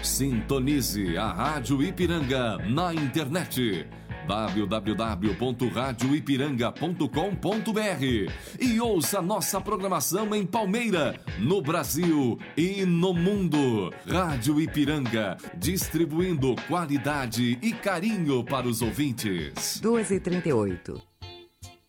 Sintonize a Rádio Ipiranga na internet www.radioipiranga.com.br e ouça nossa programação em Palmeira, no Brasil e no mundo. Rádio Ipiranga, distribuindo qualidade e carinho para os ouvintes. 2h38.